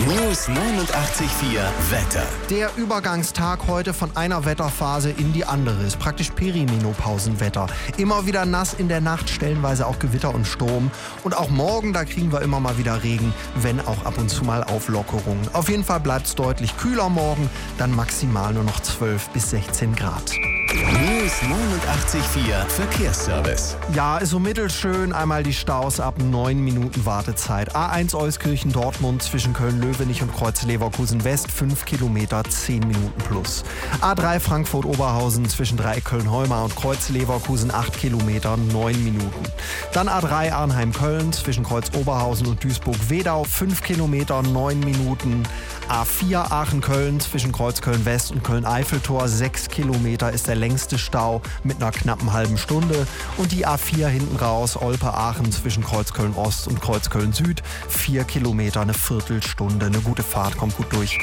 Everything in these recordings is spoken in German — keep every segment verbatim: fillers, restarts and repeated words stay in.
News neunundachtzig Komma vier Wetter. Der Übergangstag heute von einer Wetterphase in die andere ist praktisch Perimenopausenwetter. Immer wieder nass in der Nacht, stellenweise auch Gewitter und Sturm. Und auch morgen, da kriegen wir immer mal wieder Regen, wenn auch ab und zu mal Auflockerungen. Auf jeden Fall bleibt es deutlich kühler morgen, dann maximal nur noch zwölf bis sechzehn Grad. News neunundachtzig Komma vier Verkehrsservice. Ja, ist so mittelschön. Einmal die Staus ab neun Minuten Wartezeit. A eins Euskirchen Dortmund zwischen Köln-Löwenich und Kreuz-Leverkusen West fünf Kilometer, zehn Minuten plus. A drei Frankfurt Oberhausen zwischen Dreieck Köln-Heumar und Kreuz-Leverkusen acht Kilometer, neun Minuten. Dann A drei Arnheim-Köln zwischen Kreuz-Oberhausen und Duisburg-Wedau fünf Kilometer, neun Minuten. A vier Aachen-Köln zwischen Kreuz-Köln-West und Köln-Eiffeltor sechs Kilometer ist der längste Stau mit einer knappen halben Stunde. Und die A vier hinten raus, Olpe-Aachen zwischen Kreuzköln-Ost und Kreuzköln-Süd, vier Kilometer, eine Viertelstunde. Eine gute Fahrt, kommt gut durch.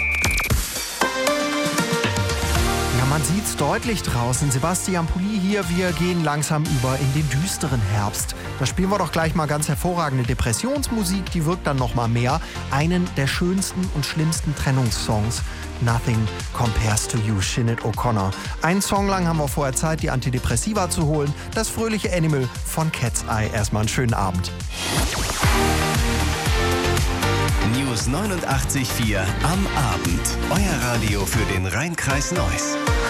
Ja, man sieht's deutlich draußen. Sebastian Pulli hier, wir gehen langsam über in den düsteren Herbst. Da spielen wir doch gleich mal ganz hervorragende Depressionsmusik, die wirkt dann noch mal mehr. Einen der schönsten und schlimmsten Trennungssongs. Nothing Compares to You, Sinead O'Connor. Einen Song lang haben wir vorher Zeit, die Antidepressiva zu holen. Das fröhliche Animal von Cat's Eye. Erstmal einen schönen Abend. News neunundachtzig Komma vier am Abend. Euer Radio für den Rhein-Kreis Neuss.